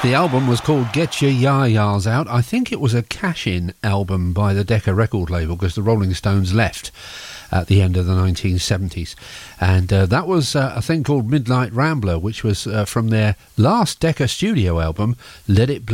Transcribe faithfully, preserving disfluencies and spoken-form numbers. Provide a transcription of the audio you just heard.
The album was called Get Your Ya-Ya's Out. I think it was a cash-in album by the Decca record label because the Rolling Stones left at the end of the nineteen seventies. And uh, that was uh, a thing called Midnight Rambler, which was uh, from their last Decca studio album, Let It